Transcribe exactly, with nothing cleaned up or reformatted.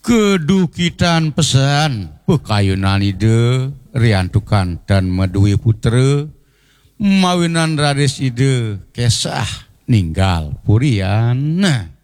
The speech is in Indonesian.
Kedukitan pesan pekayunan ide riantukan dan Medui putra mawinan raris ide kesah ninggal purian.